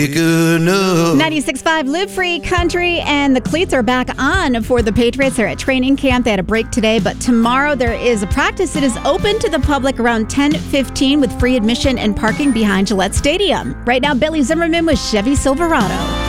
Good enough. 96.5 Live Free Country, and the cleats are back on for the Patriots. They're at training camp. They had a break today, but tomorrow there is a practice. It is open to the public around 10:15 with free admission and parking behind Gillette Stadium. Right now, Billy Zimmerman with Chevy Silverado.